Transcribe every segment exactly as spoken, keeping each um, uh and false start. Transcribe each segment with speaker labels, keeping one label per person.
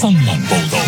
Speaker 1: 新聞報導。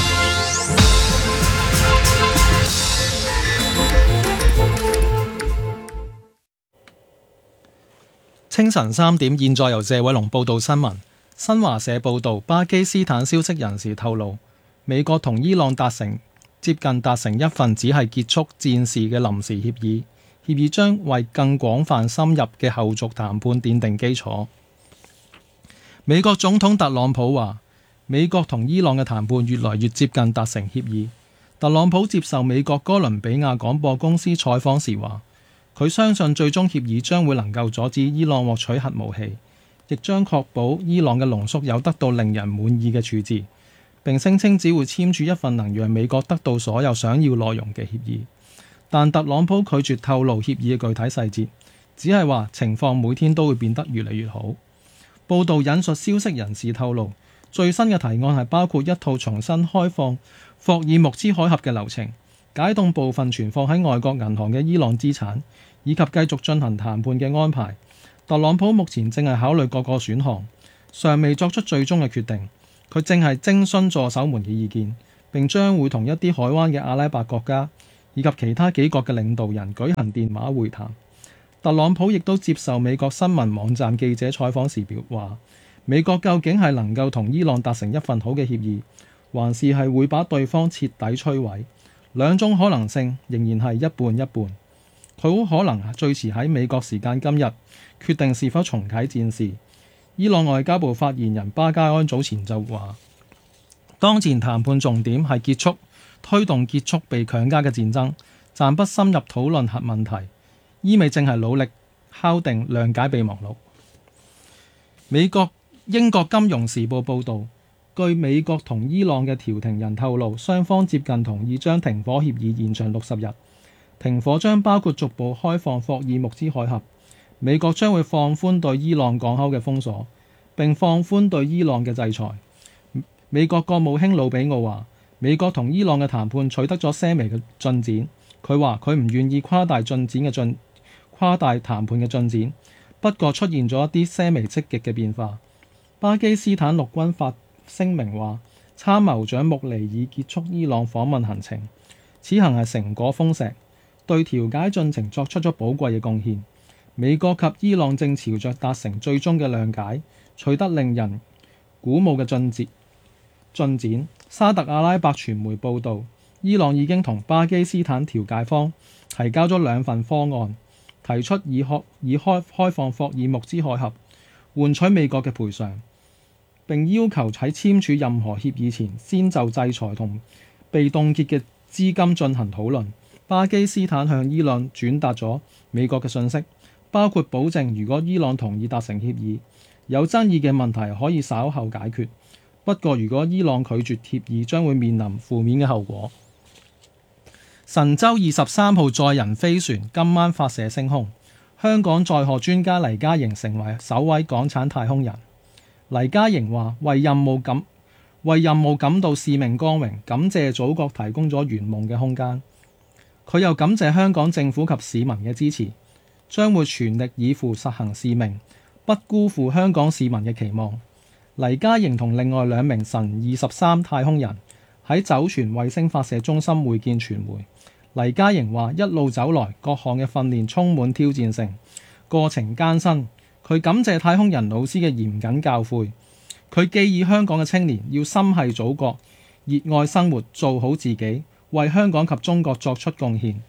Speaker 2: 清晨三點，現在由謝偉龍報道新聞。新華社報導，巴基斯坦消息人士透露，美國同伊朗達成接近達成一份只係結束戰事嘅臨時協議，協議將為更廣泛深入嘅後續談判奠定基礎。美國總統特朗普話，美國同伊朗嘅談判越來越接近達成協議。特朗普接受美國哥倫比亞廣播公司採訪時話，佢相信最終協議將會能夠阻止伊朗獲取核武器，亦將確保伊朗嘅濃縮鈾得到令人滿意嘅處置，並聲稱只會簽署一份能讓美國得到所有想要內容嘅協議。但特朗普拒絕透露協議嘅具體細節，只係話情況每天都會變得越嚟越好。報道引述消息人士透露，最新嘅提案係包括一套重新開放霍爾木茲海峽嘅流程，解凍部分存放喺外國銀行嘅伊朗資產，以及繼續進行談判嘅安排。特朗普目前正係考慮各個選項，尚未作出最終嘅決定。佢正係徵詢助手們嘅意見，並將會同一啲海灣嘅阿拉伯國家以及其他幾國嘅領導人舉行電話會談。特朗普亦都接受美國新聞網站記者採訪時表話，美國究竟係能夠同伊朗達成一份好嘅協議，還是係會把對方徹底摧毀？兩種可能性仍然係一半一半。佢好可能最遲喺美國時間今日決定是否重啟戰事。伊朗外交部發言人巴加安早前就話，當前談判重點係結束推動結束被強加嘅戰爭，暫不深入討論核問題。意味正係努力敲定諒解備忘錄。美國英國金融時報報導，據美國同伊朗嘅調停人透露，雙方接近同意將停火協議延長六十日。停火將包括逐步開放霍爾木茲海峽，美國將會放寬對伊朗港口嘅封鎖，並放寬對伊朗嘅制裁。美國國務卿魯比奧話，美國同伊朗嘅談判取得咗些微嘅進展。佢話佢唔願意誇大進展嘅進誇大談判嘅進展，不過出現咗一啲些微積極嘅變化。巴基斯坦陸軍發聲明話，參謀長穆尼爾結束伊朗訪問行程，此行係成果豐碩，對調解進程作出咗寶貴嘅貢獻。美國及伊朗正朝着達成最終嘅諒解，取得令人鼓舞嘅進節進展。沙特阿拉伯傳媒報導，伊朗已經同巴基斯坦調解方提交咗兩份方案，提出以開以開開放霍爾木茲海峽，換取美國嘅賠償，並要求喺簽署任何協議前，先就制裁同被凍結嘅資金進行討論。巴基斯坦向伊朗轉達咗美國嘅訊息，包括保證如果伊朗同意達成協議，有爭議嘅問題可以稍後解決。不過如果伊朗拒絕協議，將會面臨負面嘅後果。神舟二十三號載人飛船今晚發射升空，香港載荷專家黎嘉瑩成為首位港產太空人。黎嘉瑩話：為任務感為任務感到使命光榮，感謝祖國提供咗圓夢嘅空間。佢又感謝香港政府及市民嘅支持，將會全力以赴實行使命，不辜負香港市民嘅期望。黎嘉瑩同另外兩名神二十三太空人喺酒泉衛星發射中心會見傳媒。黎嘉瑩話：一路走來，各項嘅訓練充滿挑戰性，過程艱辛。佢感謝太空人老師嘅嚴謹教誨。佢寄語香港嘅青年要心繫祖國，熱愛生活，做好自己，為香港及中國作出貢獻。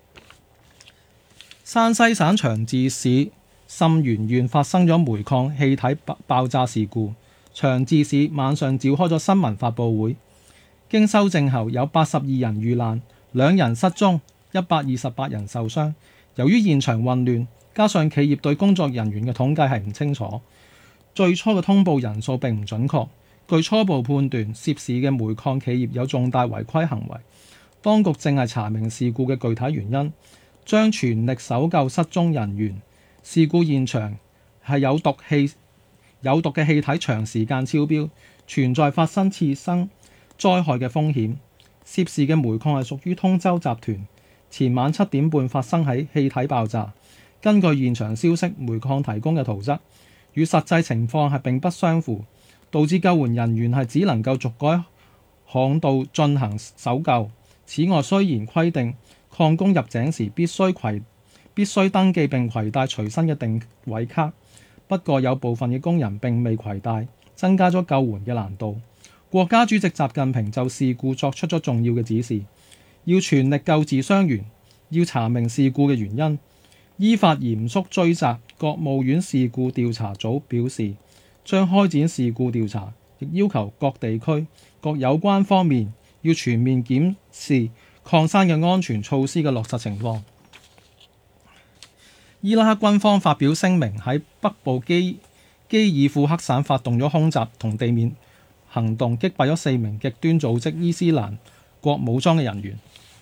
Speaker 2: 山西省長治市沁源縣發生咗煤礦氣體爆炸事故，長治市晚上召開咗新聞發佈會，經修正後有八十二人遇難，兩人失蹤，一百二十八人受傷。由於現場混亂，加上企業對工作人員嘅統計係唔清楚，最初嘅通報人數並唔準確。據初步判斷，涉事嘅煤礦企業有重大違規行為。當局正係查明事故嘅具體原因，將全力搜救失蹤人員。事故現場係有毒氣有毒嘅氣體長時間超標，存在發生次生災害嘅風險。涉事嘅煤礦係屬於通州集團，前晚七點半發生喺氣體爆炸。根據現場消息，煤礦提供嘅圖則與實際情況係並不相符， 導致救援人員係只能夠逐個巷道進行搜救。此外，雖然規定礦工入井時必須攜必須登記並攜帶隨身嘅定位卡，不過有部分嘅工人並未攜帶，增加咗救援嘅難度。國家主席習近平就事故作出咗重要嘅指示，要全力救治傷員，要查明事故嘅原因，依法嚴肅追責。國務院事故調查組表示，將開展事故調查，亦要求各地區各有關方面要全面檢視礦山嘅安全措施嘅落實情況。伊拉克軍方發表聲明，喺北部基基爾庫克省發動咗空襲同地面行動，擊敗咗四名極端組織伊斯蘭國武裝嘅人員。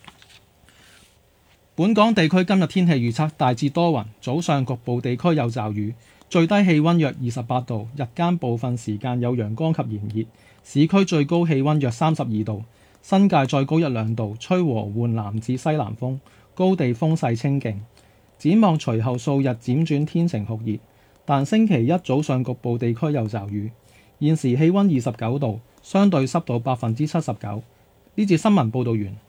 Speaker 2: 本港地區今日天氣預測大致多雲，早上局部地區有驟雨，最低氣溫約二十八度，日間部分時間有陽光及炎熱，市區最高氣溫約三十二度，新界再高一兩度，吹和緩南至西南風，高地風勢清勁。展望隨後數日漸轉天晴酷熱，但星期一早上局部地區有驟雨。現時氣溫二十九度，相對濕度百分之七十九。呢節新聞報導完。